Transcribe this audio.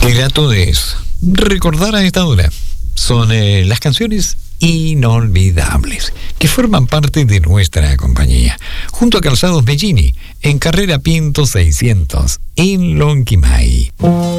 Qué grato es recordar a esta hora. Son las canciones inolvidables que forman parte de nuestra compañía, junto a Calzados Bellini, en Carrera Pinto 600, en Lonquimay.